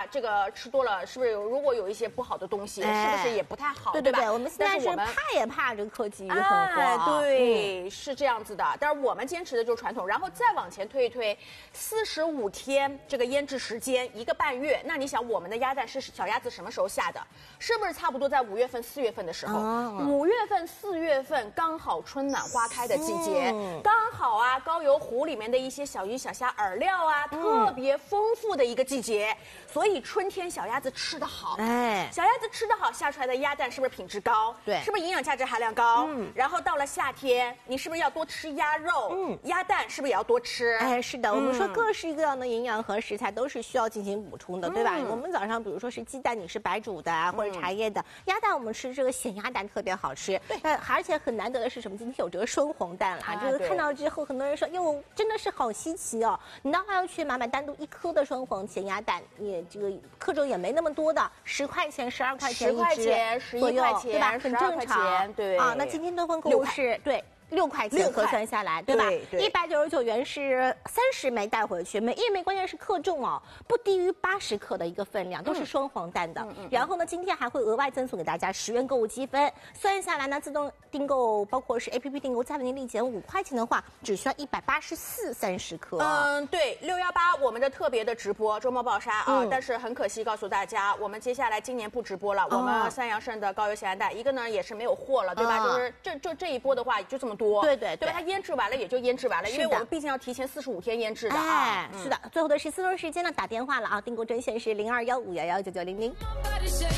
这个吃多了是不是如果有一些不好的东西，是不是也不太好，对吧？ 我们现在是怕也怕这个科技很火，对，是这样子的。但是我们坚持的就是传统，然后再往前推一推，45天这个腌制时间1个半月，那你想我们的鸭蛋是小鸭子什么时候下的？是不是差不多在5月份、4月份的时候？5月份、4月份刚好春暖花开的季节，刚好啊，高邮湖里面的一些小鱼小虾饵料啊，特别丰富的一个季节，所以春天小鸭子吃得好，小鸭子吃得好，下出来的鸭蛋是不是品质高？对，是不是营养价值含量高？然后到了夏天，你是不是要多吃鸭肉？鸭蛋是不是也要多吃？ 是的，我们说各式各样的营养和食材都是需要进行补充的，对吧？我们早上比如说是鸡蛋，你是白煮的或者茶叶的，鸭蛋我们吃这个咸鸭蛋特别好吃。对，而且很难得的是什么？今天有这个双黄蛋啦，这个看到之后，很多人说哟，真的是好稀奇哦。你到要去买单独1颗的双黄咸鸭蛋，你这个克重也没那么多的，10块钱、12块钱一只左右，11块钱， 对吧？很正常。 对啊，那今天东风购物是对。6块钱核算下来，对吧？199元是30枚带回去，每1枚关键是克重哦，不低于80克的一个分量，都是双黄蛋的。然后呢，今天还会额外赠送给大家10元购物积分，算下来呢，自动订购包括是 APP 订购，再为您立减5块钱的话，只需要184 30克。 对，618我们的特别的直播周末暴杀啊，但是很可惜告诉大家，我们接下来今年不直播了。我们三阳盛的高邮咸鸭蛋，一个呢也是没有货了，对吧？就是这一波的话就这么多，对吧？它腌制完了也就腌制完了，因为我们毕竟要提前45天腌制的啊。 是的，最后的14分钟时间呢，打电话了啊，订购专线是0215119900。